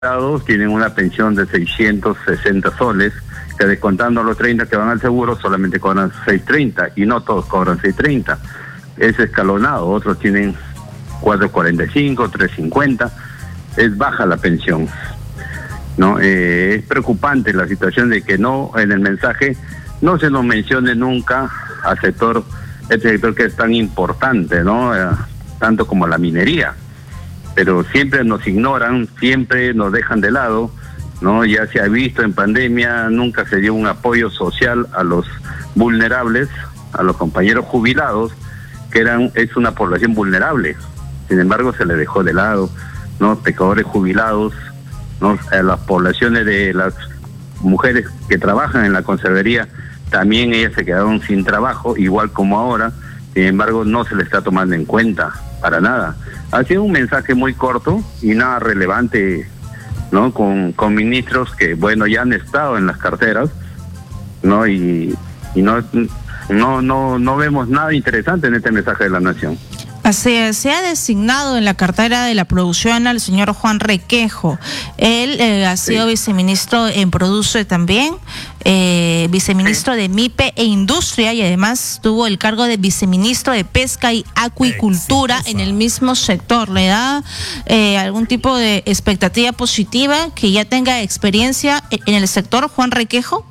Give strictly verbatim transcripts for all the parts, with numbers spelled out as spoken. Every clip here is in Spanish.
tienen una pensión de seiscientos sesenta soles, que descontando los treinta que van al seguro solamente cobran seiscientos treinta y no todos cobran seiscientos treinta. Es escalonado, otros tienen cuatrocientos cuarenta y cinco, trescientos cincuenta, es baja la pensión, ¿no? Eh, es preocupante la situación de que no, en el mensaje no se nos mencione nunca al sector, este sector que es tan importante, ¿no? Eh, tanto como la minería, pero siempre nos ignoran, siempre nos dejan de lado, ¿no? Ya se ha visto en pandemia, nunca se dio un apoyo social a los vulnerables, a los compañeros jubilados, que eran es una población vulnerable. Sin embargo, se le dejó de lado, ¿no? Pescadores jubilados, ¿no? A las poblaciones de las mujeres que trabajan en la conservería, también ellas se quedaron sin trabajo, igual como ahora. Sin embargo, no se le está tomando en cuenta para nada. Ha sido un mensaje muy corto y nada relevante, ¿no? Con, con ministros que, bueno, ya han estado en las carteras, ¿no? Y, y no, no, no, no vemos nada interesante en este mensaje de la Nación. Así es, se ha designado en la cartera de la producción al señor Juan Requejo. Él eh, ha sido sí. viceministro en Produce también, eh, viceministro sí. de MIPE e Industria, y además tuvo el cargo de viceministro de Pesca y Acuicultura Exitosa. En el mismo sector. ¿Le da eh, algún tipo de expectativa positiva que ya tenga experiencia en el sector, Juan Requejo?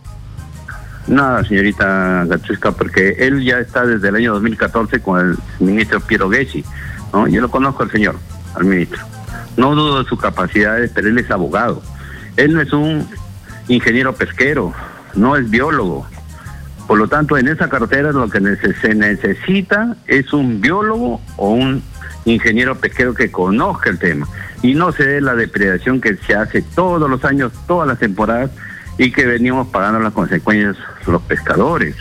Nada, señorita Gatsusca, porque él ya está desde el año dos mil catorce con el ministro Piero Gessi, ¿no? Yo lo conozco al señor, al ministro. No dudo de sus capacidades, pero él es abogado. Él no es un ingeniero pesquero, no es biólogo. Por lo tanto, en esa cartera lo que se necesita es un biólogo o un ingeniero pesquero que conozca el tema y no se dé la depredación que se hace todos los años, todas las temporadas, y que venimos pagando las consecuencias los pescadores,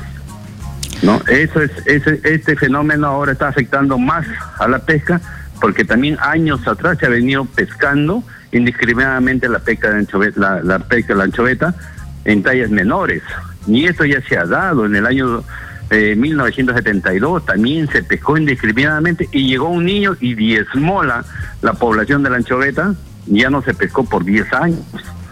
¿no? Eso es, ese, este fenómeno ahora está afectando más a la pesca, porque también años atrás se ha venido pescando indiscriminadamente la pesca de anchoveta, la, la pesca de la anchoveta en tallas menores, y esto ya se ha dado en el año eh, mil novecientos setenta y dos, también se pescó indiscriminadamente y llegó un niño y diezmó la, la población de la anchoveta, y ya no se pescó por diez años.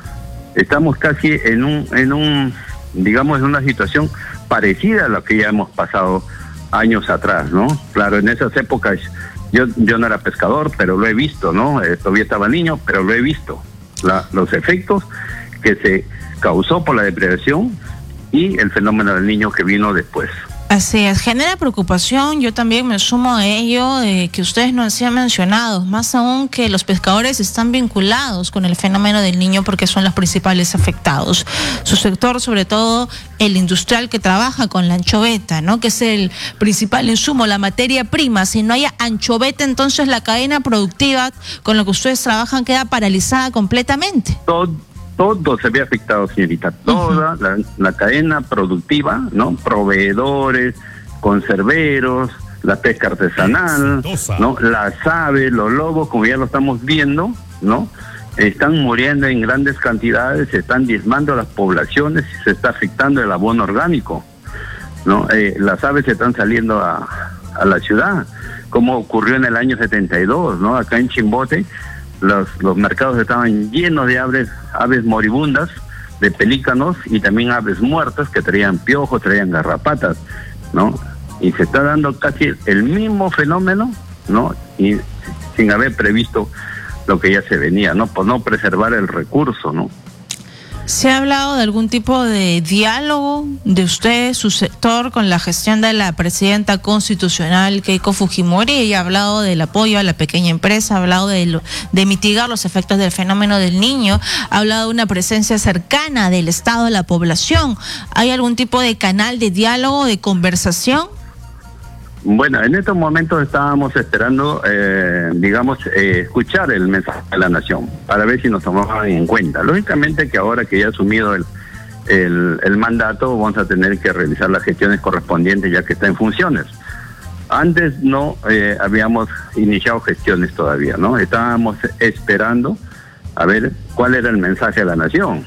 Estamos casi en un, en un, digamos, en una situación parecida a la que ya hemos pasado años atrás, ¿no? Claro, en esas épocas yo, yo no era pescador, pero lo he visto, ¿no? Eh, todavía estaba niño, pero lo he visto. La, los efectos que se causó por la depredación y el fenómeno del niño que vino después. Así es, genera preocupación, yo también me sumo a ello, eh, que ustedes nos han mencionado, más aún que los pescadores están vinculados con el fenómeno del niño porque son los principales afectados. Su sector, sobre todo el industrial que trabaja con la anchoveta, ¿no? Que es el principal insumo, la materia prima. Si no hay anchoveta, entonces la cadena productiva con la que ustedes trabajan queda paralizada completamente. Todo. Todo se ve afectado, señorita, toda uh-huh. la, la cadena productiva, ¿no? Proveedores, conserveros, la pesca artesanal, Exitosa. ¿No? Las aves, los lobos, como ya lo estamos viendo, ¿no? Están muriendo en grandes cantidades, se están diezmando las poblaciones y se está afectando el abono orgánico, ¿no? Eh, las aves se están saliendo a, a la ciudad, como ocurrió en el año setenta y dos, ¿no? Acá en Chimbote, Los, los mercados estaban llenos de aves, aves moribundas, de pelícanos y también aves muertas que traían piojos, traían garrapatas, ¿no? Y se está dando casi el mismo fenómeno, ¿no? Y sin haber previsto lo que ya se venía, ¿no? Por no preservar el recurso, ¿no? ¿Se ha hablado de algún tipo de diálogo de usted, su sector, con la gestión de la presidenta constitucional Keiko Fujimori? Ella ha hablado del apoyo a la pequeña empresa, ha hablado de, lo, de mitigar los efectos del fenómeno del niño, ha hablado de una presencia cercana del Estado a la población. ¿Hay algún tipo de canal de diálogo, de conversación? Bueno, en estos momentos estábamos esperando, eh, digamos, eh, escuchar el mensaje de la Nación para ver si nos tomaban en cuenta. Lógicamente que ahora que ya ha asumido el, el, el mandato, vamos a tener que realizar las gestiones correspondientes ya que está en funciones. Antes no eh, habíamos iniciado gestiones todavía, ¿no? Estábamos esperando a ver cuál era el mensaje de la Nación,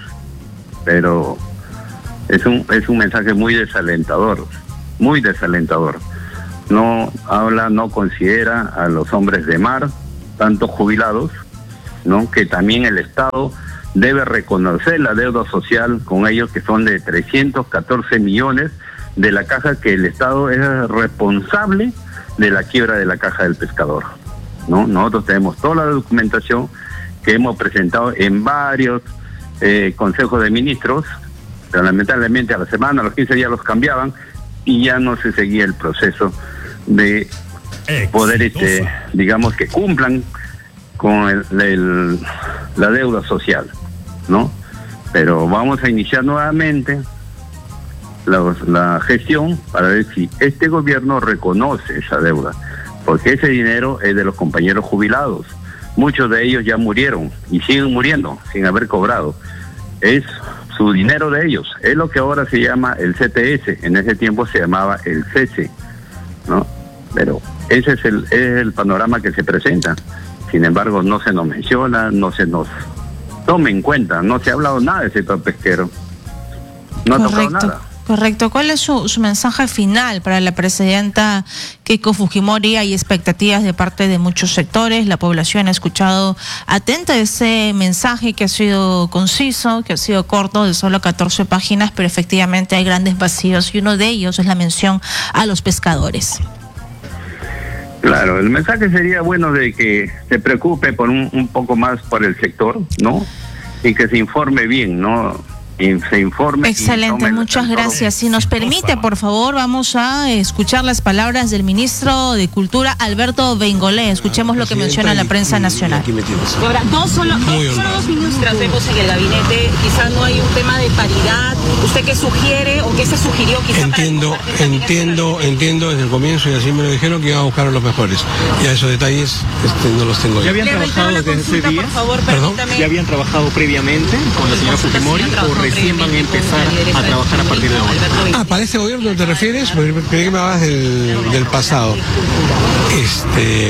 pero es un, es un mensaje muy desalentador, muy desalentador. No habla, no considera a los hombres de mar, tanto jubilados, ¿no? Que también el Estado debe reconocer la deuda social con ellos, que son de trescientos catorce millones de la caja, que el Estado es responsable de la quiebra de la caja del pescador, ¿no? Nosotros tenemos toda la documentación que hemos presentado en varios eh, consejos de ministros, pero lamentablemente a la semana, a los quince días los cambiaban y ya no se seguía el proceso de poder, este, digamos, que cumplan con el, el, la deuda social, ¿no? Pero vamos a iniciar nuevamente la, la gestión para ver si este gobierno reconoce esa deuda, porque ese dinero es de los compañeros jubilados. Muchos de ellos ya murieron y siguen muriendo sin haber cobrado. Es su dinero de ellos. Es lo que ahora se llama el C T S. En ese tiempo se llamaba el C E S E, ¿no? Pero ese es el, es el panorama que se presenta. Sin embargo, no se nos menciona, no se nos toma en cuenta. No se ha hablado nada del sector pesquero. No ha tocado nada. Correcto. ¿Cuál es su, su mensaje final para la presidenta Keiko Fujimori? Hay expectativas de parte de muchos sectores. La población ha escuchado atenta ese mensaje que ha sido conciso, que ha sido corto, de solo catorce páginas, pero efectivamente hay grandes vacíos y uno de ellos es la mención a los pescadores. Claro, el mensaje sería bueno de que se preocupe por un, un poco más por el sector, ¿no? Y que se informe bien, ¿no? Se informe. Excelente, muchas gracias. Si nos permite, por favor, vamos a escuchar las palabras del ministro de Cultura, Alberto Beingolea. Escuchemos lo que menciona la prensa nacional. Ahora, dos solo, dos, solo dos ministras vemos en el gabinete. Quizás no hay un tema de paridad. ¿Usted qué sugiere o qué se sugirió? Quizá entiendo, entiendo, entiendo desde el comienzo, y así me lo dijeron, que iban a buscar a los mejores. Ya esos detalles este, no los tengo yo. ¿Ya habían trabajado desde ese día? Por favor, permítame. ¿Ya habían trabajado previamente con la señora Fujimori o recién van a empezar a trabajar a partir de ahora? Ah, ¿para este gobierno te refieres? Porque creí que me hablabas del, del pasado. Este,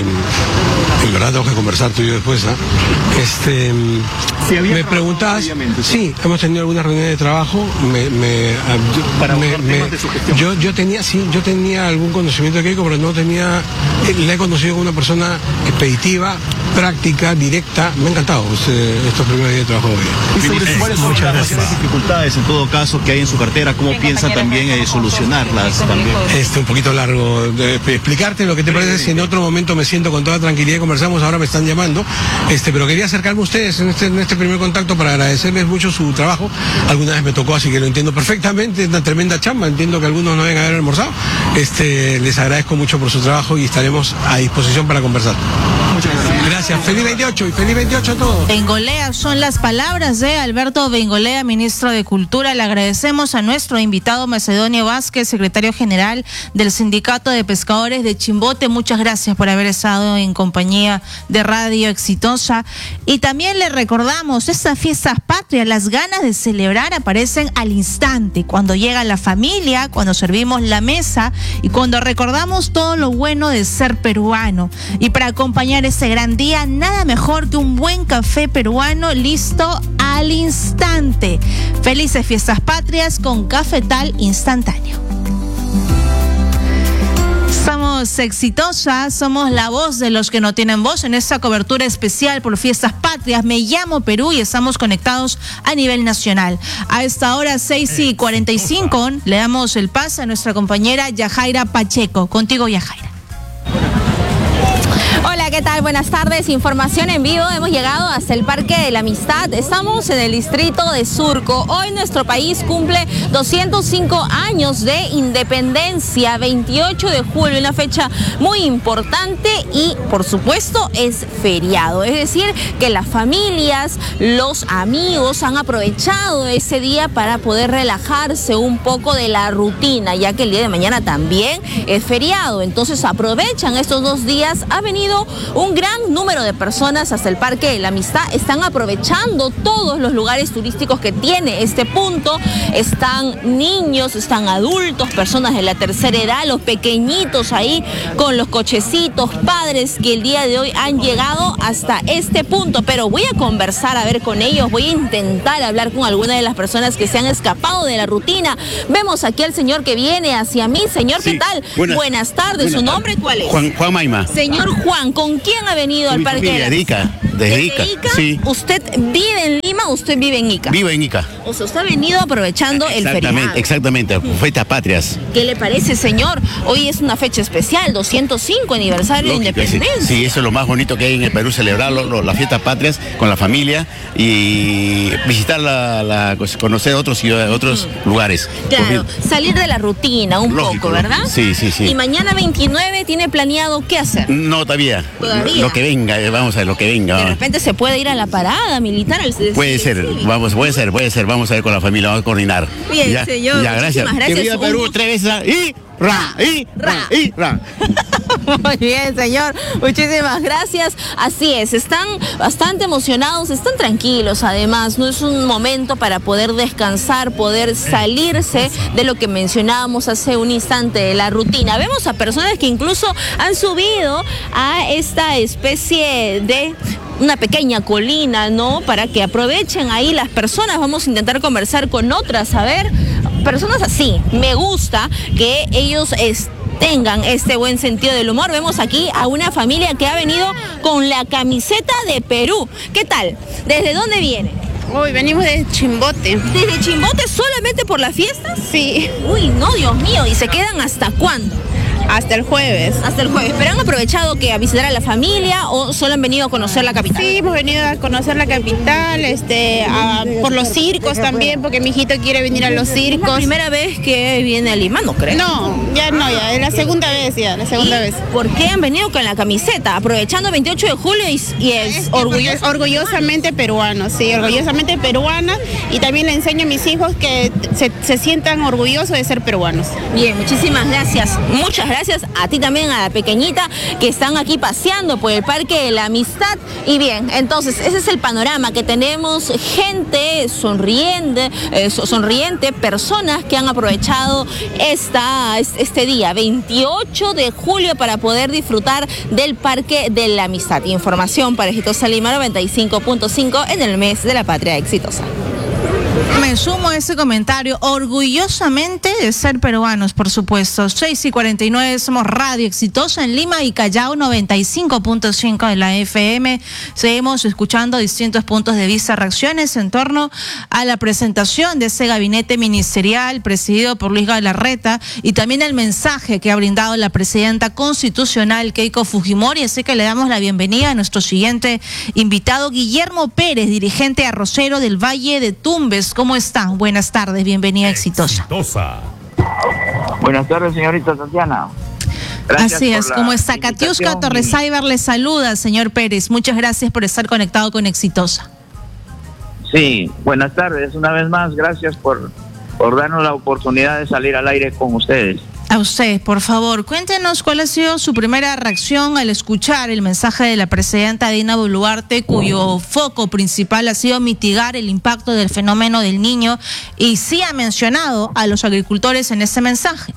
en verdad tengo que conversar tú y yo después, ¿ah? ¿eh? Este, ¿Sí me preguntabas, sí, hemos tenido algunas reuniones de trabajo, me, me, para me, me temas de su gestión. yo, yo tenía, sí, yo tenía algún conocimiento de Keiko, pero no tenía, la he conocido como una persona expeditiva, práctica, directa. Me ha encantado este, estos primeros días de trabajo hoy. Y sobre cuáles son las mayores dificultades en todo caso que hay en su cartera, ¿cómo piensa también eh, solucionarlas también? Este, un poquito largo de, de explicarte lo que te parece, si en otro momento me siento con toda tranquilidad y conversamos. Ahora me están llamando, este, pero quería acercarme a ustedes en este, en este primer contacto para agradecerles mucho su trabajo. Alguna vez me tocó, así que lo entiendo perfectamente, es una tremenda chamba, entiendo que algunos no deben haber almorzado. Este, les agradezco mucho por su trabajo y estaremos a disposición para conversar. Muchas gracias. Gracias, feliz veintiocho y feliz veintiocho a todos. Beingolea, son las palabras de Alberto Beingolea, ministro de Cultura. Le agradecemos a nuestro invitado Macedonio Vázquez, secretario general del Sindicato de Pescadores de Chimbote. Muchas gracias por haber estado en compañía de Radio Exitosa. Y también le recordamos, estas fiestas patrias, las ganas de celebrar aparecen al instante, cuando llega la familia, cuando servimos la mesa y cuando recordamos todo lo bueno de ser peruano. Y para acompañar ese gran día, nada mejor que un buen café peruano listo al instante. Felices fiestas patrias con Cafetal instantáneo. Somos Exitosa, somos la voz de los que no tienen voz en esta cobertura especial por fiestas patrias. Me llamo Perú y estamos conectados a nivel nacional. A esta hora, seis y cuarenta y cinco, le damos el pase a nuestra compañera Yajaira Pacheco. Contigo, Yajaira. Hola, ¿qué tal? Buenas tardes. Información en vivo. Hemos llegado hasta el Parque de la Amistad. Estamos en el distrito de Surco. Hoy nuestro país cumple doscientos cinco años de independencia, veintiocho de julio, una fecha muy importante y, por supuesto, es feriado. Es decir, que las familias, los amigos han aprovechado ese día para poder relajarse un poco de la rutina, ya que el día de mañana también es feriado. Entonces aprovechan estos dos días. Ha venido un gran número de personas hasta el Parque de la Amistad. Están aprovechando todos los lugares turísticos que tiene este punto. Están niños, están adultos, personas de la tercera edad, los pequeñitos ahí con los cochecitos, padres que el día de hoy han llegado hasta este punto. Pero voy a conversar a ver con ellos, voy a intentar hablar con alguna de las personas que se han escapado de la rutina. Vemos aquí al señor que viene hacia mí. Señor, sí. ¿Qué tal? Buenas, buenas tardes. Buenas ¿Su nombre tardes. Cuál es? Juan, Juan Maima. Señor Juan, ¿con ¿Con quién ha venido Con al mi Parque familia, de la de Ica, Amistad? desde Ica, sí. ¿Usted vive en Lima o usted vive en Ica? Vivo en Ica. O sea, usted ha venido aprovechando el feriado. Exactamente, exactamente, fiestas patrias. ¿Qué le parece, señor? Hoy es una fecha especial, doscientos cinco aniversario Lógico, de independencia. Sí, sí, eso es lo más bonito que hay en el Perú, celebrarlo, lo, las fiestas patrias con la familia y visitar, la, la conocer otros, ciudades, otros mm. lugares. Claro, Porque, salir de la rutina un lógico, poco, ¿verdad? Sí, sí, sí. Y mañana veintinueve tiene planeado qué hacer. No, todavía. Todavía. Lo que venga, vamos a ver, lo que venga. De repente se puede ir a la parada militar. Al... Puede ser, vamos, puede ser, puede ser, vamos a ver con la familia, vamos a coordinar. Bien, ya, señor. Ya, gracias. gracias. Que viva Perú, tres veces y ra, y ra, y ra. Muy bien, señor. Muchísimas gracias. Así es, están bastante emocionados, están tranquilos además. No es un momento para poder descansar, poder salirse de lo que mencionábamos hace un instante, de la rutina. Vemos a personas que incluso han subido a esta especie de una pequeña colina, ¿no? Para que aprovechen ahí las personas. Vamos a intentar conversar con otras, a ver, personas así. Me gusta que ellos estén tengan este buen sentido del humor. Vemos aquí a una familia que ha venido con la camiseta de Perú. ¿Qué tal? ¿Desde dónde viene? Uy, venimos de Chimbote. ¿Desde Chimbote solamente por las fiestas? Sí. Uy, no, Dios mío. ¿Y se quedan hasta cuándo? Hasta el jueves. Hasta el jueves. ¿Pero han aprovechado que a visitar a la familia o solo han venido a conocer la capital? Sí, hemos venido a conocer la capital, este, a, por los circos también, porque mi hijito quiere venir a los circos. ¿Es la primera vez que viene a Lima, no creo? No, ya no, ya, es la segunda vez ya, la segunda vez. ¿Por qué han venido con la camiseta? Aprovechando el veintiocho de julio y, y es, es orgulloso. Orgullosamente peruano, sí, orgullosamente peruana, y también le enseño a mis hijos que se, se sientan orgullosos de ser peruanos. Bien, muchísimas gracias. Muchas gracias a ti también, a la pequeñita que están aquí paseando por el Parque de la Amistad. Y bien, entonces ese es el panorama que tenemos, gente sonriente, eh, sonriente, personas que han aprovechado esta, este día, veintiocho de julio, para poder disfrutar del Parque de la Amistad. Información para Exitosa Lima noventa y cinco punto cinco en el mes de la patria exitosa. Me sumo a ese comentario, orgullosamente de ser peruanos, por supuesto. seis y cuarenta y nueve, somos Radio Exitosa en Lima y Callao, noventa y cinco punto cinco de la F M. Seguimos escuchando distintos puntos de vista, reacciones en torno a la presentación de ese gabinete ministerial presidido por Luis Galarreta y también el mensaje que ha brindado la presidenta constitucional Keiko Fujimori. Así que le damos la bienvenida a nuestro siguiente invitado, Guillermo Pérez, dirigente arrocero del Valle de Tumbes. ¿Cómo está? Buenas tardes, bienvenida a Exitosa. Exitosa. Buenas tardes, señorita Tatiana. Gracias. Así es, ¿cómo está? Katiuska Torresaibar le saluda, señor Pérez. Muchas gracias por estar conectado con Exitosa. Sí, buenas tardes. Una vez más, gracias por, por darnos la oportunidad de salir al aire con ustedes. A usted, por favor, cuéntenos cuál ha sido su primera reacción al escuchar el mensaje de la presidenta Dina Boluarte, cuyo foco principal ha sido mitigar el impacto del fenómeno del Niño, y sí ha mencionado a los agricultores en ese mensaje.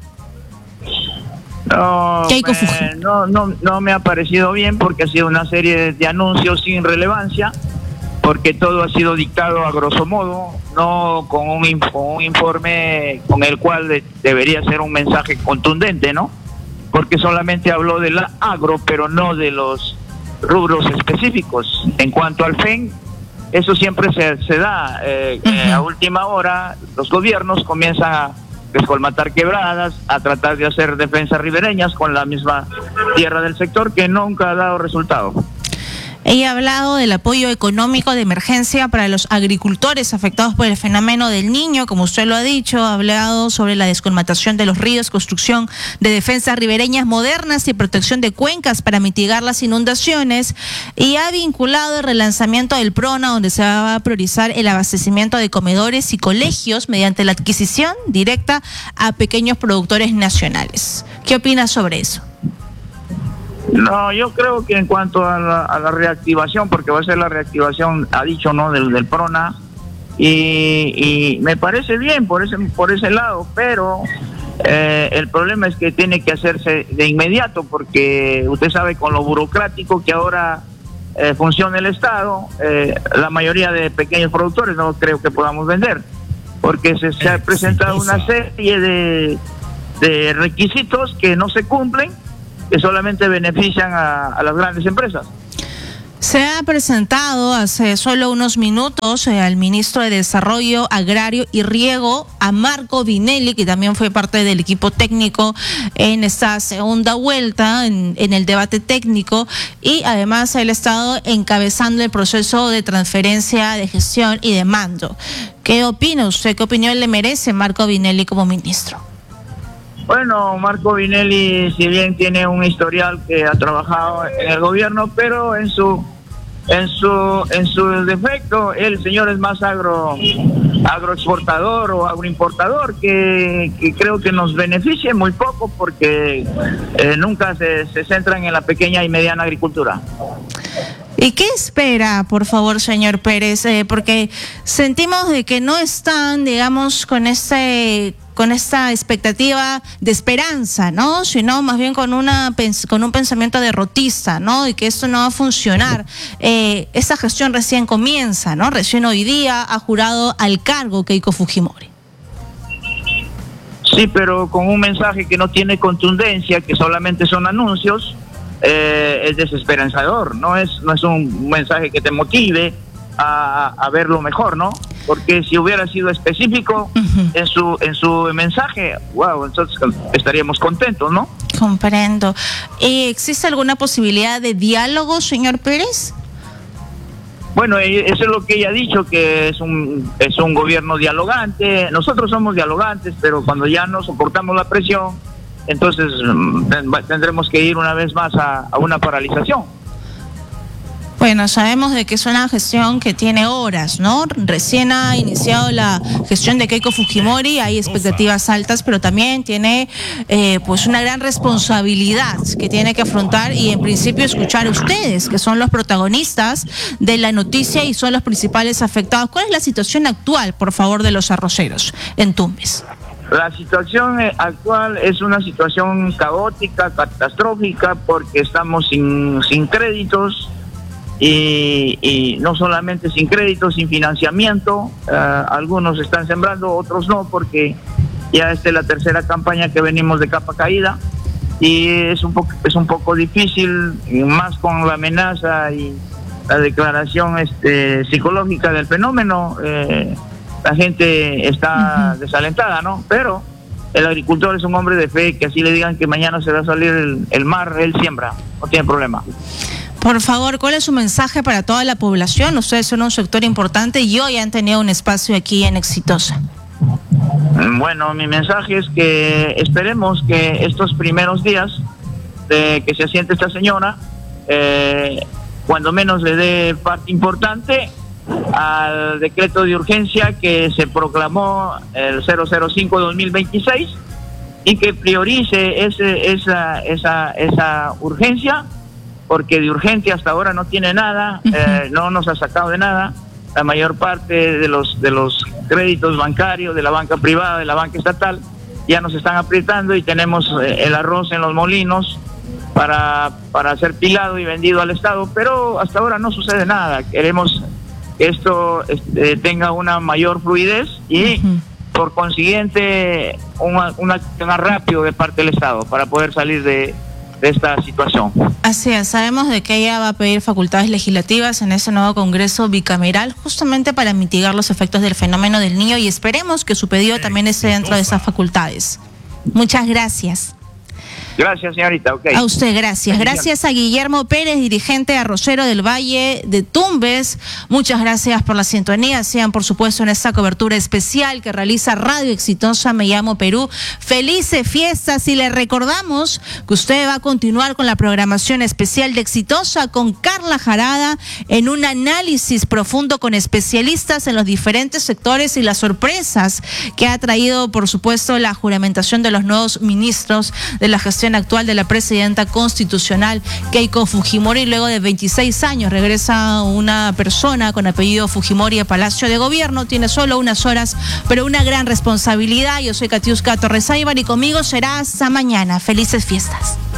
No, me, no, no, no me ha parecido bien, porque ha sido una serie de, de anuncios sin relevancia, porque todo ha sido dictado a grosso modo, no con un, con un informe con el cual de, debería ser un mensaje contundente, ¿no? Porque solamente habló de la agro, pero no de los rubros específicos. En cuanto al F E N, eso siempre se, se da, eh, uh-huh. eh, a última hora los gobiernos comienzan a descolmatar quebradas, a tratar de hacer defensas ribereñas con la misma tierra del sector, que nunca ha dado resultado. Ella ha hablado del apoyo económico de emergencia para los agricultores afectados por el fenómeno del Niño, como usted lo ha dicho. Ha hablado sobre la descolmatación de los ríos, construcción de defensas ribereñas modernas y protección de cuencas para mitigar las inundaciones, y ha vinculado el relanzamiento del PRONA, donde se va a priorizar el abastecimiento de comedores y colegios mediante la adquisición directa a pequeños productores nacionales. ¿Qué opina sobre eso? No, yo creo que en cuanto a la, a la reactivación, porque va a ser la reactivación, ha dicho, ¿no?, del, del PRONA, y, y me parece bien por ese, por ese lado, pero eh, el problema es que tiene que hacerse de inmediato, porque usted sabe, con lo burocrático que ahora eh, funciona el Estado, eh, la mayoría de pequeños productores no creo que podamos vender, porque se, se ha presentado una serie de, de requisitos que no se cumplen, que solamente benefician a, a las grandes empresas. Se ha presentado hace solo unos minutos eh, al ministro de Desarrollo Agrario y Riego, a Marco Vinelli, que también fue parte del equipo técnico en esta segunda vuelta, en, en el debate técnico, y además él ha estado encabezando el proceso de transferencia de gestión y de mando. ¿Qué opina usted? ¿Qué opinión le merece Marco Vinelli como ministro? Bueno, Marco Vinelli, si bien tiene un historial que ha trabajado en el gobierno, pero en su en su en su defecto, el señor es más agro agroexportador o agroimportador, que, que creo que nos beneficia muy poco, porque eh, nunca se, se centran en la pequeña y mediana agricultura. ¿Y qué espera, por favor, señor Pérez? Eh, porque sentimos de que no están, digamos, con este, con esta expectativa de esperanza, ¿no? Sino más bien con una con un pensamiento derrotista, ¿no? Y que esto no va a funcionar. Eh, esta gestión recién comienza, ¿no? Recién hoy día ha jurado al cargo Keiko Fujimori. Sí, pero con un mensaje que no tiene contundencia, que solamente son anuncios. Eh, es desesperanzador, no es no es un mensaje que te motive a, a ver lo mejor, ¿no? Porque si hubiera sido específico uh-huh. en su en su mensaje, wow, entonces estaríamos contentos, ¿no? Comprendo. ¿Y existe alguna posibilidad de diálogo, señor Pérez? Bueno, eso es lo que ella ha dicho, que es un es un gobierno dialogante. Nosotros somos dialogantes, pero cuando ya no soportamos la presión, entonces tendremos que ir una vez más a, a una paralización. Bueno, sabemos de que es una gestión que tiene horas, ¿no? Recién ha iniciado la gestión de Keiko Fujimori, hay expectativas altas, pero también tiene eh, pues una gran responsabilidad que tiene que afrontar y en principio escuchar a ustedes, que son los protagonistas de la noticia y son los principales afectados. ¿Cuál es la situación actual, por favor, de los arroceros en Tumbes? La situación actual es una situación caótica, catastrófica, porque estamos sin, sin créditos y, y no solamente sin créditos, sin financiamiento. Uh, algunos están sembrando, otros no, porque ya esta es la tercera campaña que venimos de capa caída y es un poco, es un poco difícil, más con la amenaza y la declaración este, psicológica del fenómeno. Eh, La gente está uh-huh. desalentada, ¿no? Pero el agricultor es un hombre de fe, que así le digan que mañana se va a salir el, el mar, él siembra, no tiene problema. Por favor, ¿cuál es su mensaje para toda la población? Ustedes son un sector importante y hoy han tenido un espacio aquí en Exitosa. Bueno, mi mensaje es que esperemos que estos primeros días de que se asiente esta señora, eh, cuando menos le dé parte importante al decreto de urgencia que se proclamó el cero cero cinco guion dos mil veintiséis y que priorice ese, esa, esa, esa urgencia, porque de urgente hasta ahora no tiene nada, uh-huh. eh, no nos ha sacado de nada. La mayor parte de los de los créditos bancarios, de la banca privada, de la banca estatal, ya nos están apretando y tenemos eh, el arroz en los molinos para, para ser pilado y vendido al Estado, pero hasta ahora no sucede nada. Queremos que esto este, tenga una mayor fluidez y uh-huh. por consiguiente una, una acción más rápido de parte del Estado para poder salir de, de esta situación. Así es, sabemos de que ella va a pedir facultades legislativas en ese nuevo Congreso bicameral justamente para mitigar los efectos del fenómeno del niño y esperemos que su pedido también esté dentro de esas facultades. Muchas gracias. Gracias, señorita. Okay. A usted, gracias. Gracias a Guillermo Pérez, dirigente arrocero del Valle de Tumbes. Muchas gracias por la sintonía. Sean, por supuesto, en esta cobertura especial que realiza Radio Exitosa Me Llamo Perú. Felices fiestas y le recordamos que usted va a continuar con la programación especial de Exitosa con Carla Jarada en un análisis profundo con especialistas en los diferentes sectores y las sorpresas que ha traído, por supuesto, la juramentación de los nuevos ministros de la gestión actual de la presidenta constitucional Keiko Fujimori. Luego de veintiséis años regresa una persona con apellido Fujimori a Palacio de Gobierno. Tiene solo unas horas, pero una gran responsabilidad. Yo soy Katiuska Torres Aybar y conmigo será hasta mañana. Felices fiestas.